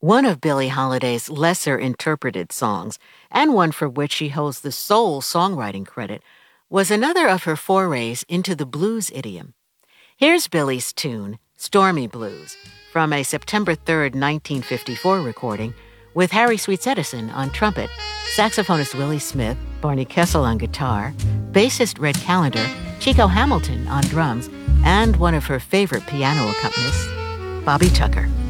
One of Billie Holiday's lesser interpreted songs, and one for which she holds the sole songwriting credit, was another of her forays into the blues idiom. Here's Billie's tune, Stormy Blues, from a September 3, 1954 recording, with Harry Sweets Edison on trumpet, saxophonist Willie Smith, Barney Kessel on guitar, bassist Red Callender, Chico Hamilton on drums, and one of her favorite piano accompanists, Bobby Tucker.